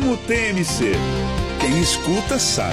como TMC. Quem escuta sabe.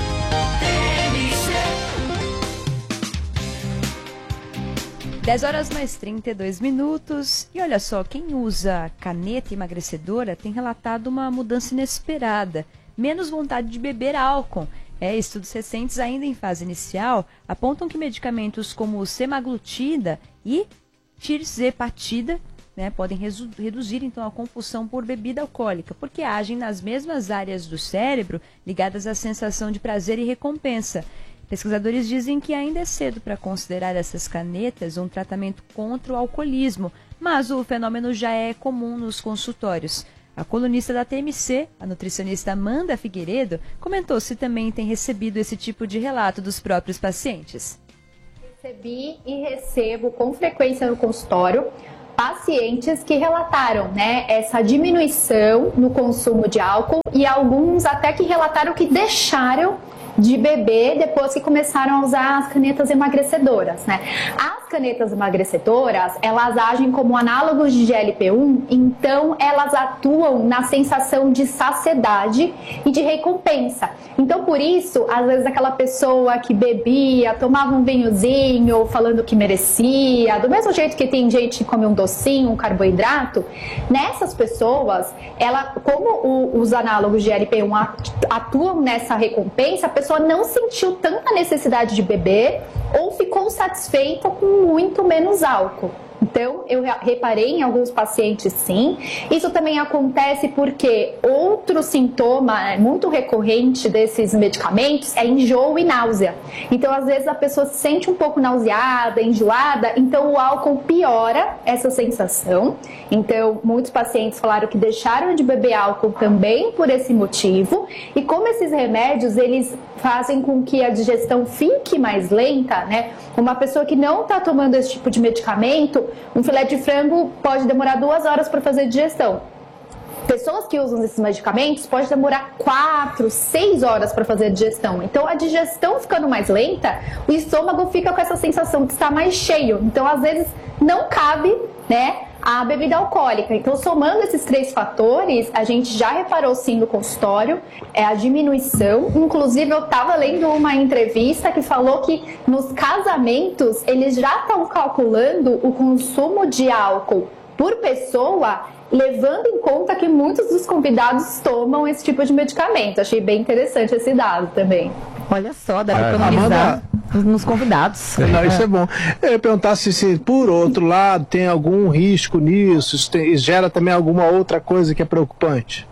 10h mais 32. E olha só, quem usa caneta emagrecedora tem relatado uma mudança inesperada. Menos vontade de beber álcool. Estudos recentes, ainda em fase inicial, apontam que medicamentos como semaglutida e tirzepatida podem reduzir então a compulsão por bebida alcoólica, porque agem nas mesmas áreas do cérebro ligadas à sensação de prazer e recompensa. Pesquisadores dizem que ainda é cedo para considerar essas canetas um tratamento contra o alcoolismo, mas o fenômeno já é comum nos consultórios. A colunista da TMC, a nutricionista Amanda Figueiredo, comentou se também tem recebido esse tipo de relato dos próprios pacientes. Recebi e recebo com frequência no consultório pacientes que relataram essa diminuição no consumo de álcool e alguns até que relataram que deixaram de beber depois que começaram a usar as canetas emagrecedoras, As canetas emagrecedoras, elas agem como análogos de GLP-1, então elas atuam na sensação de saciedade e de recompensa. Então, por isso, às vezes aquela pessoa que bebia, tomava um vinhozinho, falando que merecia, do mesmo jeito que tem gente que come um docinho, um carboidrato, nessas pessoas, como os análogos de GLP-1 atuam nessa recompensa, a pessoa não sentiu tanta necessidade de beber ou ficou satisfeita com muito menos álcool. Então, eu reparei em alguns pacientes, sim. Isso também acontece porque outro sintoma muito recorrente desses medicamentos é enjoo e náusea. Então, às vezes, a pessoa se sente um pouco nauseada, enjoada, então o álcool piora essa sensação. Então, muitos pacientes falaram que deixaram de beber álcool também por esse motivo. E como esses remédios, eles fazem com que a digestão fique mais lenta, Uma pessoa que não está tomando esse tipo de medicamento, um filé de frango pode demorar 2 horas para fazer digestão. Pessoas que usam esses medicamentos pode demorar 4, 6 horas para fazer a digestão. Então, a digestão ficando mais lenta, o estômago fica com essa sensação de estar mais cheio. Então, às vezes, não cabe, a bebida alcoólica. Então, somando esses 3 fatores, a gente já reparou sim no consultório, a diminuição. Inclusive, eu estava lendo uma entrevista que falou que nos casamentos, eles já estão calculando o consumo de álcool por pessoa, levando em conta que muitos dos convidados tomam esse tipo de medicamento. Achei bem interessante esse dado também. Olha só, dá para economizar nos convidados. Não, isso é bom. Eu ia perguntar se, por outro lado, tem algum risco nisso, isso gera também alguma outra coisa que é preocupante?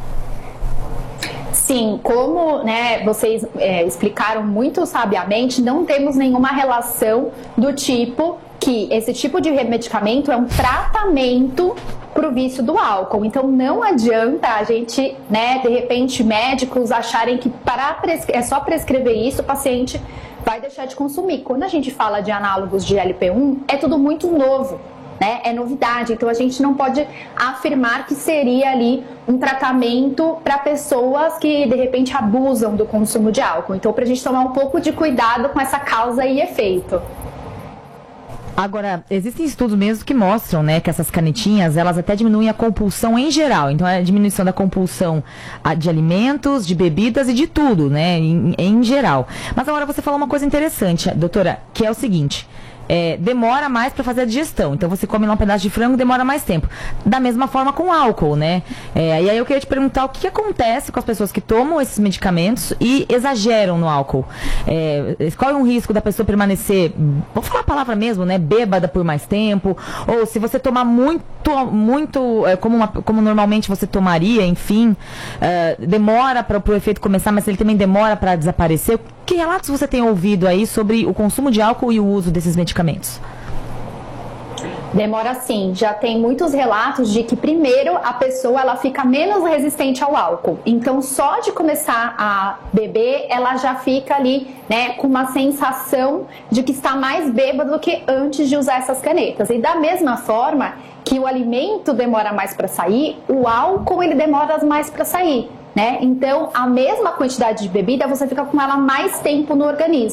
Sim, como vocês explicaram muito sabiamente, não temos nenhuma relação do tipo que esse tipo de medicamento é um tratamento para o vício do álcool. Então, não adianta a gente, de repente, médicos acharem que é só prescrever isso, o paciente vai deixar de consumir. Quando a gente fala de análogos de GLP-1, é tudo muito novo, é novidade. Então, a gente não pode afirmar que seria ali um tratamento para pessoas que, de repente, abusam do consumo de álcool. Então, para a gente tomar um pouco de cuidado com essa causa e efeito. Agora, existem estudos mesmo que mostram, que essas canetinhas, elas até diminuem a compulsão em geral. Então, é a diminuição da compulsão de alimentos, de bebidas e de tudo, em geral. Mas agora você falou uma coisa interessante, doutora, que é o seguinte: demora mais para fazer a digestão. Então, você come lá um pedaço de frango, demora mais tempo. Da mesma forma com o álcool, E aí eu queria te perguntar o que acontece com as pessoas que tomam esses medicamentos e exageram no álcool. Qual é o risco da pessoa permanecer, vou falar a palavra mesmo, bêbada por mais tempo? Ou se você tomar muito, como normalmente você tomaria, enfim, demora para o efeito começar, mas ele também demora para desaparecer. Que relatos você tem ouvido aí sobre o consumo de álcool e o uso desses medicamentos? Demora sim, já tem muitos relatos de que primeiro a pessoa ela fica menos resistente ao álcool. Então só de começar a beber, ela já fica ali, com uma sensação de que está mais bêbado do que antes de usar essas canetas. E da mesma forma que o alimento demora mais para sair, o álcool ele demora mais para sair. Então, a mesma quantidade de bebida, você fica com ela mais tempo no organismo.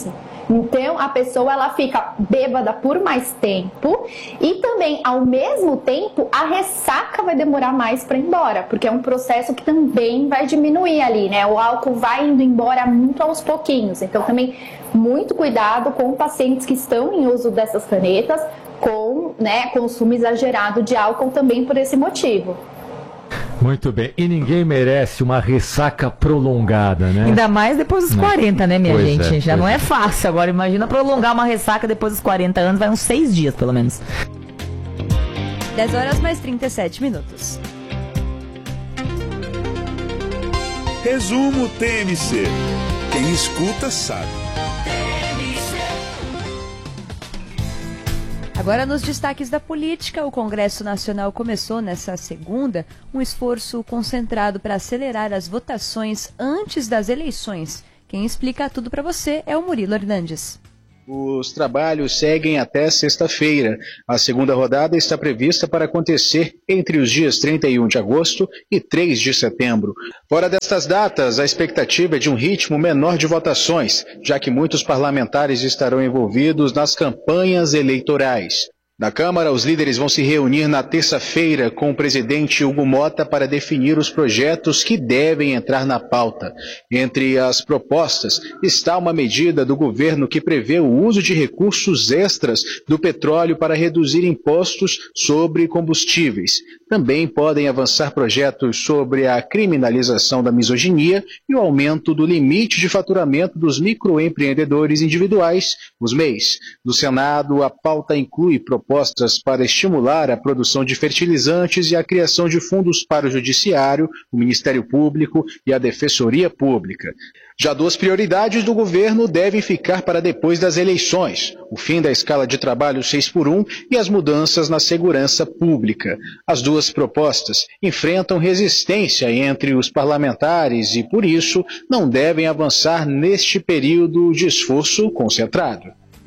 Então, a pessoa ela fica bêbada por mais tempo e também, ao mesmo tempo, a ressaca vai demorar mais para ir embora, porque é um processo que também vai diminuir ali, né? O álcool vai indo embora muito aos pouquinhos. Então, também, muito cuidado com pacientes que estão em uso dessas canetas, com, né, consumo exagerado de álcool também por esse motivo. Muito bem. E ninguém merece uma ressaca prolongada, né? Ainda mais depois dos 40, né, minha Pois gente? é, Já pois não é. é fácil. Agora, imagina prolongar uma ressaca depois dos 40 anos, vai uns 6 dias, pelo menos. 10 horas mais 37 minutos. Resumo TMC. Quem escuta sabe. Agora, nos destaques da política, o Congresso Nacional começou nesta segunda um esforço concentrado para acelerar as votações antes das eleições. Quem explica tudo para você é o Murilo Hernandes. Os trabalhos seguem até sexta-feira. A segunda rodada está prevista para acontecer entre os dias 31 de agosto e 3 de setembro. Fora destas datas, a expectativa é de um ritmo menor de votações, já que muitos parlamentares estarão envolvidos nas campanhas eleitorais. Na Câmara, os líderes vão se reunir na terça-feira com o presidente Hugo Mota para definir os projetos que devem entrar na pauta. Entre as propostas está uma medida do governo que prevê o uso de recursos extras do petróleo para reduzir impostos sobre combustíveis. Também podem avançar projetos sobre a criminalização da misoginia e o aumento do limite de faturamento dos microempreendedores individuais, os MEIs. No Senado, a pauta inclui propostas para estimular a produção de fertilizantes e a criação de fundos para o Judiciário, o Ministério Público e a Defensoria Pública. Já duas prioridades do governo devem ficar para depois das eleições: o fim da escala de trabalho 6x1 e as mudanças na segurança pública. As duas propostas enfrentam resistência entre os parlamentares e, por isso, não devem avançar neste período de esforço concentrado.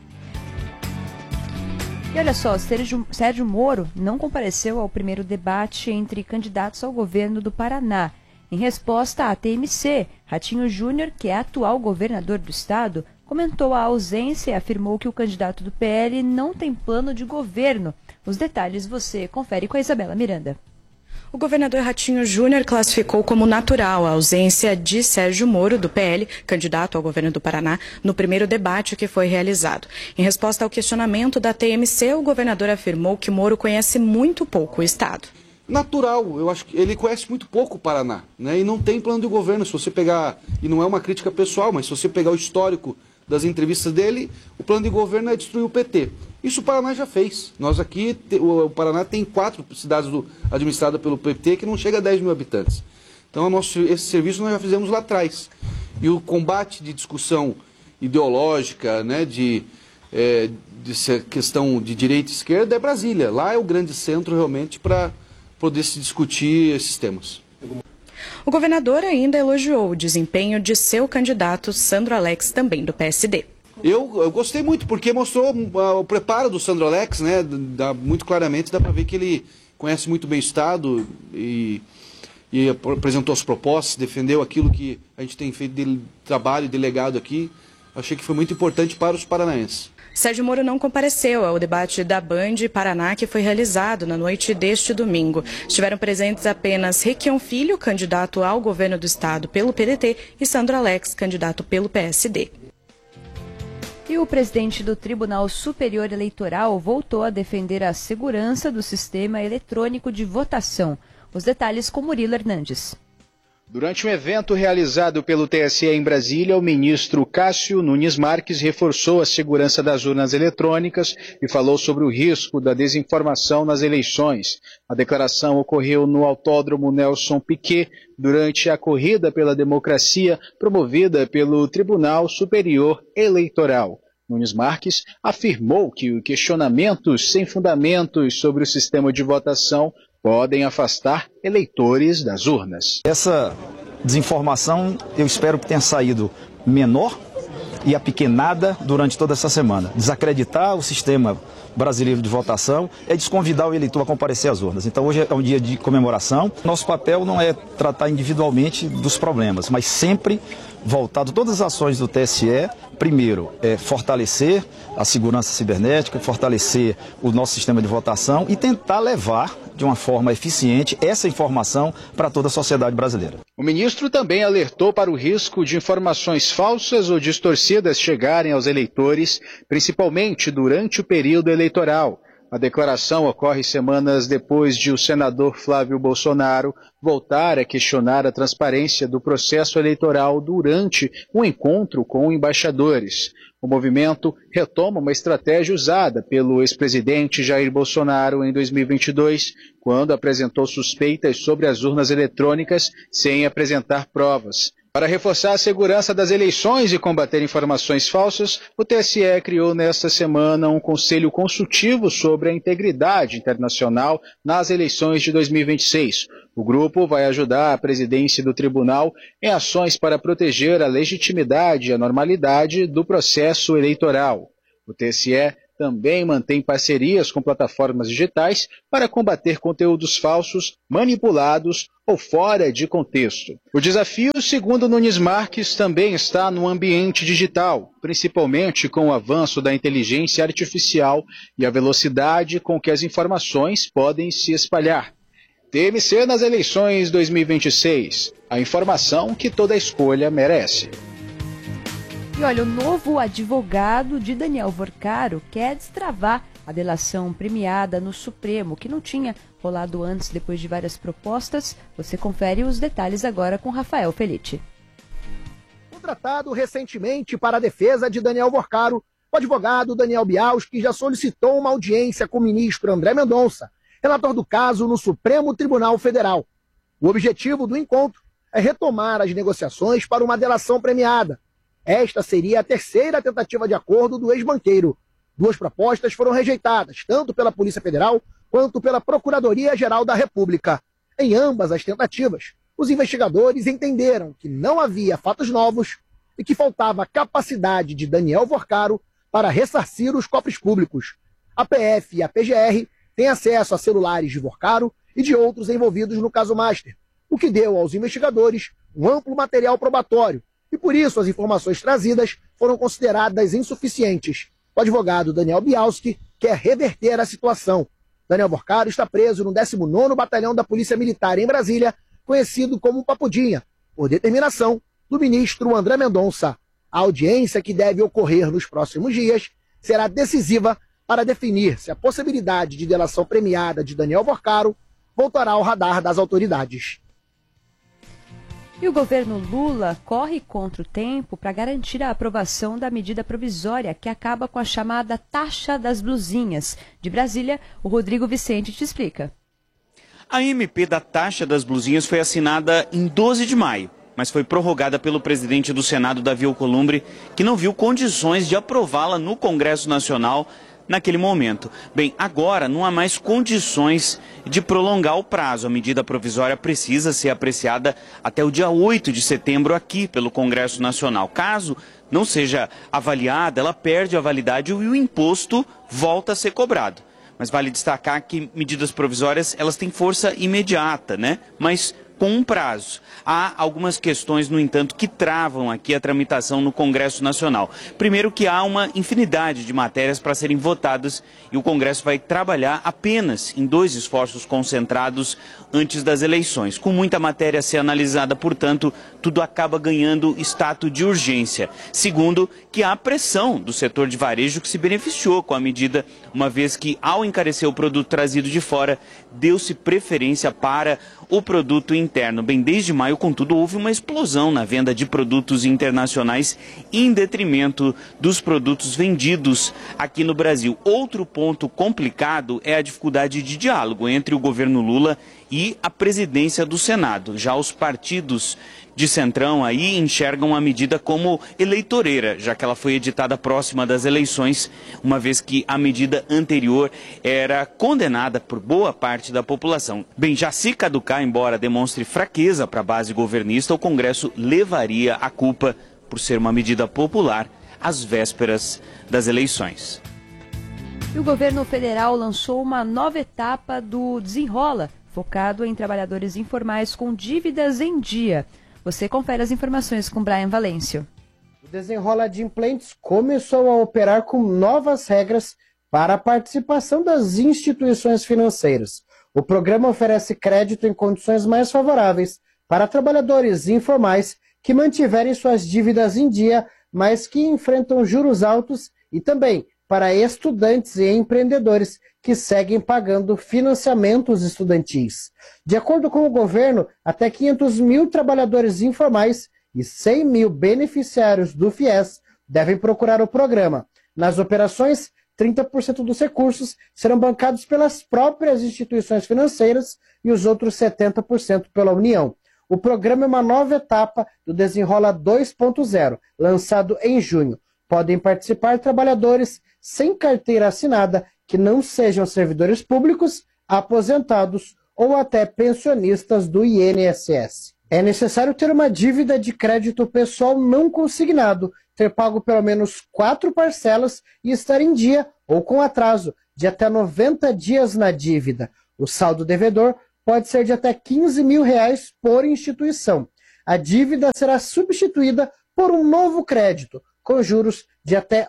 E olha só, Sérgio Moro não compareceu ao primeiro debate entre candidatos ao governo do Paraná. Em resposta à TMC, Ratinho Júnior, que é atual governador do estado, comentou a ausência e afirmou que o candidato do PL não tem plano de governo. Os detalhes você confere com a Isabela Miranda. O governador Ratinho Júnior classificou como natural a ausência de Sérgio Moro, do PL, candidato ao governo do Paraná, no primeiro debate que foi realizado. Em resposta ao questionamento da TMC, o governador afirmou que Moro conhece muito pouco o estado. Natural, eu acho que ele conhece muito pouco o Paraná, né? E não tem plano de governo. Se você pegar, e não é uma crítica pessoal, mas se você pegar o histórico das entrevistas dele, o plano de governo é destruir o PT. Isso o Paraná já fez. Nós aqui, o Paraná tem 4 cidades administradas pelo PT que não chega a 10 mil habitantes. Então esse serviço nós já fizemos lá atrás. E o combate de discussão ideológica, né, de questão de direita e esquerda é Brasília. Lá é o grande centro realmente para poder se discutir esses temas. O governador ainda elogiou o desempenho de seu candidato, Sandro Alex, também do PSD. Eu gostei muito, porque mostrou o preparo do Sandro Alex, né? Muito claramente dá para ver que ele conhece muito bem o Estado e apresentou as propostas, defendeu aquilo que a gente tem feito de trabalho, delegado aqui. Achei que foi muito importante para os paranaenses. Sérgio Moro não compareceu ao debate da Band Paraná que foi realizado na noite deste domingo. Estiveram presentes apenas Requião Filho, candidato ao governo do estado pelo PDT, e Sandro Alex, candidato pelo PSD. E o presidente do Tribunal Superior Eleitoral voltou a defender a segurança do sistema eletrônico de votação. Os detalhes com Murilo Hernandes. Durante um evento realizado pelo TSE em Brasília, o ministro Cássio Nunes Marques reforçou a segurança das urnas eletrônicas e falou sobre o risco da desinformação nas eleições. A declaração ocorreu no Autódromo Nelson Piquet durante a Corrida pela Democracia, promovida pelo Tribunal Superior Eleitoral. Nunes Marques afirmou que questionamentos sem fundamentos sobre o sistema de votação podem afastar eleitores das urnas. Essa desinformação eu espero que tenha saído menor e apequenada durante toda essa semana. Desacreditar o sistema brasileiro de votação é desconvidar o eleitor a comparecer às urnas. Então hoje é um dia de comemoração. Nosso papel não é tratar individualmente dos problemas, mas sempre voltado, todas as ações do TSE, primeiro, é fortalecer a segurança cibernética, fortalecer o nosso sistema de votação e tentar levar de uma forma eficiente essa informação para toda a sociedade brasileira. O ministro também alertou para o risco de informações falsas ou distorcidas chegarem aos eleitores, principalmente durante o período eleitoral. A declaração ocorre semanas depois de o senador Flávio Bolsonaro voltar a questionar a transparência do processo eleitoral durante um encontro com embaixadores. O movimento retoma uma estratégia usada pelo ex-presidente Jair Bolsonaro em 2022, quando apresentou suspeitas sobre as urnas eletrônicas sem apresentar provas. Para reforçar a segurança das eleições e combater informações falsas, o TSE criou nesta semana um conselho consultivo sobre a integridade internacional nas eleições de 2026. O grupo vai ajudar a presidência do tribunal em ações para proteger a legitimidade e a normalidade do processo eleitoral. O TSE também mantém parcerias com plataformas digitais para combater conteúdos falsos, manipulados ou fora de contexto. O desafio, segundo Nunes Marques, também está no ambiente digital, principalmente com o avanço da inteligência artificial e a velocidade com que as informações podem se espalhar. TMC nas eleições 2026. A informação que toda escolha merece. E olha, o novo advogado de Daniel Vorcaro quer destravar a delação premiada no Supremo, que não tinha rolado antes, depois de várias propostas. Você confere os detalhes agora com Rafael Felitti. Contratado recentemente para a defesa de Daniel Vorcaro, o advogado Daniel Bialski já solicitou uma audiência com o ministro André Mendonça, relator do caso no Supremo Tribunal Federal. O objetivo do encontro é retomar as negociações para uma delação premiada. Esta seria a terceira tentativa de acordo do ex-banqueiro. Duas propostas foram rejeitadas, tanto pela Polícia Federal quanto pela Procuradoria-Geral da República. Em ambas as tentativas, os investigadores entenderam que não havia fatos novos e que faltava capacidade de Daniel Vorcaro para ressarcir os cofres públicos. A PF e a PGR têm acesso a celulares de Vorcaro e de outros envolvidos no caso Master, o que deu aos investigadores um amplo material probatório, e por isso as informações trazidas foram consideradas insuficientes. O advogado Daniel Bialski quer reverter a situação. Daniel Vorcaro está preso no 19º Batalhão da Polícia Militar em Brasília, conhecido como Papudinha, por determinação do ministro André Mendonça. A audiência, que deve ocorrer nos próximos dias, será decisiva para definir se a possibilidade de delação premiada de Daniel Vorcaro voltará ao radar das autoridades. E o governo Lula corre contra o tempo para garantir a aprovação da medida provisória que acaba com a chamada taxa das blusinhas. De Brasília, o Rodrigo Vicente te explica. A MP da taxa das blusinhas foi assinada em 12 de maio, mas foi prorrogada pelo presidente do Senado, Davi Alcolumbre, que não viu condições de aprová-la no Congresso Nacional naquele momento. Bem, agora não há mais condições de prolongar o prazo. A medida provisória precisa ser apreciada até o dia 8 de setembro aqui pelo Congresso Nacional. Caso não seja avaliada, ela perde a validade e o imposto volta a ser cobrado. Mas vale destacar que medidas provisórias, elas têm força imediata, né? Mas com um prazo. Há algumas questões, no entanto, que travam aqui a tramitação no Congresso Nacional. Primeiro, que há uma infinidade de matérias para serem votadas e o Congresso vai trabalhar apenas em 2 esforços concentrados antes das eleições. Com muita matéria a ser analisada, portanto, tudo acaba ganhando status de urgência. Segundo, que há pressão do setor de varejo que se beneficiou com a medida, uma vez que, ao encarecer o produto trazido de fora, deu-se preferência para o produto interno. Bem, desde maio, contudo, houve uma explosão na venda de produtos internacionais em detrimento dos produtos vendidos aqui no Brasil. Outro ponto complicado é a dificuldade de diálogo entre o governo Lula e a presidência do Senado. Já os partidos de centrão aí enxergam a medida como eleitoreira, já que ela foi editada próxima das eleições, uma vez que a medida anterior era condenada por boa parte da população. Bem, já se caducar, embora demonstre fraqueza para a base governista, o Congresso levaria a culpa, por ser uma medida popular, às vésperas das eleições. E o governo federal lançou uma nova etapa do Desenrola, focado em trabalhadores informais com dívidas em dia. Você confere as informações com Brian Valêncio. O Desenrola Adimplentes começou a operar com novas regras para a participação das instituições financeiras. O programa oferece crédito em condições mais favoráveis para trabalhadores informais que mantiverem suas dívidas em dia, mas que enfrentam juros altos, e também para estudantes e empreendedores que seguem pagando financiamentos estudantis. De acordo com o governo, até 500 mil trabalhadores informais e 100 mil beneficiários do FIES devem procurar o programa. Nas operações, 30% dos recursos serão bancados pelas próprias instituições financeiras e os outros 70% pela União. O programa é uma nova etapa do Desenrola 2.0, lançado em junho. Podem participar trabalhadores sem carteira assinada que não sejam servidores públicos, aposentados ou até pensionistas do INSS. É necessário ter uma dívida de crédito pessoal não consignado, ter pago pelo menos 4 parcelas e estar em dia ou com atraso de até 90 dias na dívida. O saldo devedor pode ser de até R$15 mil por instituição. A dívida será substituída por um novo crédito, com juros de até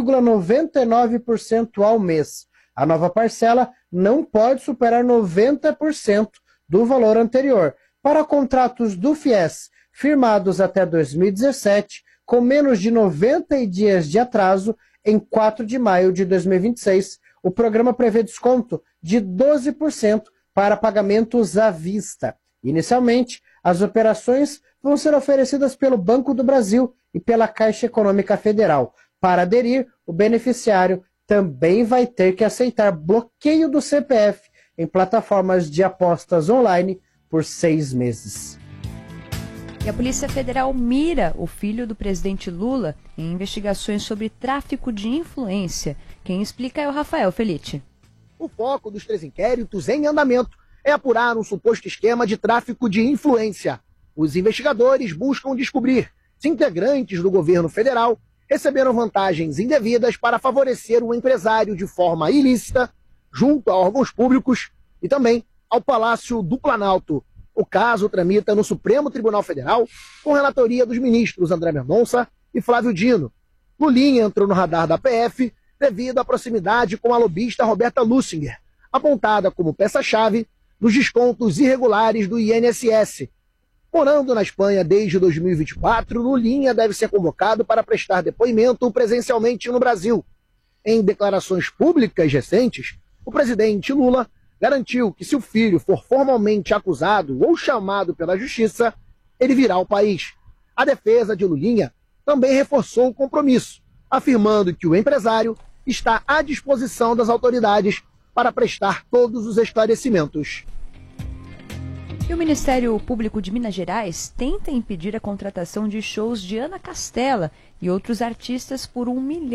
1,99% ao mês. A nova parcela não pode superar 90% do valor anterior. Para contratos do FIES firmados até 2017, com menos de 90 dias de atraso, em 4 de maio de 2026, o programa prevê desconto de 12% para pagamentos à vista. Inicialmente, as operações vão ser oferecidas pelo Banco do Brasil e pela Caixa Econômica Federal. Para aderir, o beneficiário também vai ter que aceitar bloqueio do CPF em plataformas de apostas online por 6 meses. E a Polícia Federal mira o filho do presidente Lula em investigações sobre tráfico de influência. Quem explica é o Rafael Felite. O foco dos 3 inquéritos em andamento é apurar um suposto esquema de tráfico de influência. Os investigadores buscam descobrir se integrantes do governo federal receberam vantagens indevidas para favorecer o empresário de forma ilícita junto a órgãos públicos e também ao Palácio do Planalto. O caso tramita no Supremo Tribunal Federal com relatoria dos ministros André Mendonça e Flávio Dino. Lulinha entrou no radar da PF devido à proximidade com a lobista Roberta Lussinger, apontada como peça-chave dos descontos irregulares do INSS. Morando na Espanha desde 2024, Lulinha deve ser convocado para prestar depoimento presencialmente no Brasil. Em declarações públicas recentes, o presidente Lula garantiu que se o filho for formalmente acusado ou chamado pela justiça, ele virá ao país. A defesa de Lulinha também reforçou o compromisso, afirmando que o empresário está à disposição das autoridades para prestar todos os esclarecimentos. E o Ministério Público de Minas Gerais tenta impedir a contratação de shows de Ana Castela e outros artistas por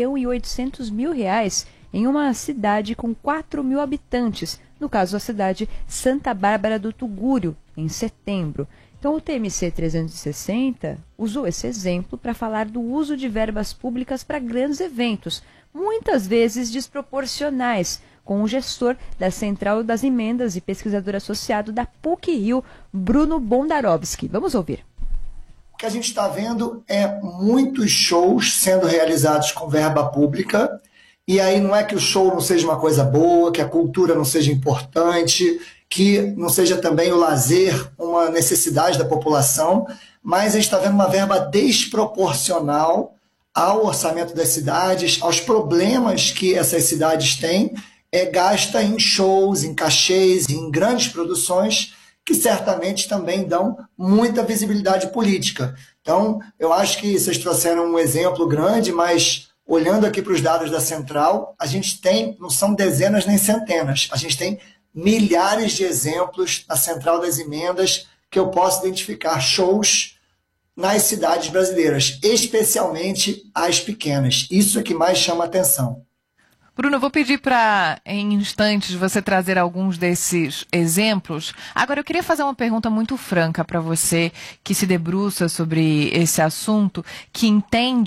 R$1.800.000 em uma cidade com 4 mil habitantes, no caso a cidade Santa Bárbara do Tugúrio, em setembro. Então o TMC 360 usou esse exemplo para falar do uso de verbas públicas para grandes eventos, muitas vezes desproporcionais, com o gestor da Central das Emendas e pesquisador associado da PUC-Rio, Bruno Bondarovski. Vamos ouvir. O que a gente está vendo é muitos shows sendo realizados com verba pública, e aí não é que o show não seja uma coisa boa, que a cultura não seja importante, que não seja também o lazer uma necessidade da população, mas a gente está vendo uma verba desproporcional ao orçamento das cidades, aos problemas que essas cidades têm, gasta em shows, em cachês, em grandes produções, que certamente também dão muita visibilidade política. Então, eu acho que vocês trouxeram um exemplo grande, mas olhando aqui para os dados da Central, a gente tem, não são dezenas nem centenas, a gente tem milhares de exemplos na Central das Emendas que eu posso identificar shows nas cidades brasileiras, especialmente as pequenas. Isso é que mais chama atenção. Bruno, eu vou pedir para, em instantes, você trazer alguns desses exemplos. Agora, eu queria fazer uma pergunta muito franca para você, que se debruça sobre esse assunto, que entende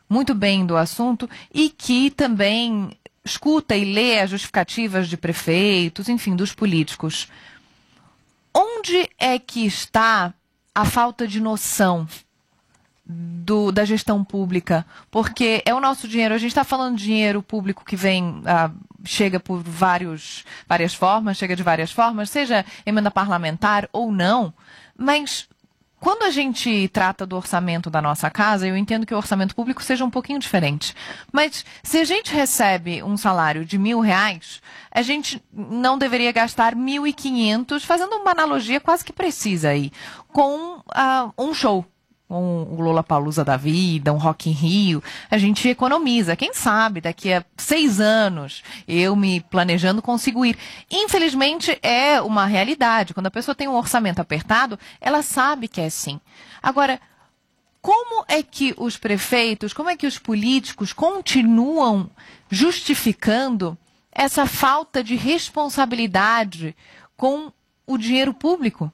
muito bem do assunto e que também escuta e lê as justificativas de prefeitos, enfim, dos políticos. Onde é que está a falta de noção da gestão pública? Porque é o nosso dinheiro, a gente está falando de dinheiro público que vem, chega por várias formas, chega de várias formas, seja emenda parlamentar ou não, mas quando a gente trata do orçamento da nossa casa, eu entendo que o orçamento público seja um pouquinho diferente. Mas se a gente recebe um salário de R$1.000, a gente não deveria gastar 1.500, fazendo uma analogia quase que precisa aí, com um show. O Lollapalooza da vida, um Rock in Rio, a gente economiza. Quem sabe daqui a 6 anos eu me planejando consigo ir. Infelizmente é uma realidade. Quando a pessoa tem um orçamento apertado, ela sabe que é assim. Agora, como é que os prefeitos, como é que os políticos continuam justificando essa falta de responsabilidade com o dinheiro público?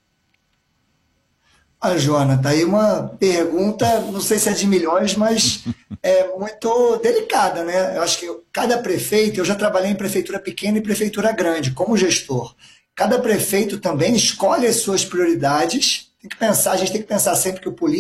Joana, tá aí uma pergunta, não sei se é de milhões, mas é muito delicada, né? Eu acho que cada prefeito, eu já trabalhei em prefeitura pequena e prefeitura grande, como gestor. Cada prefeito também escolhe as suas prioridades. Tem que pensar, a gente tem que pensar sempre que o político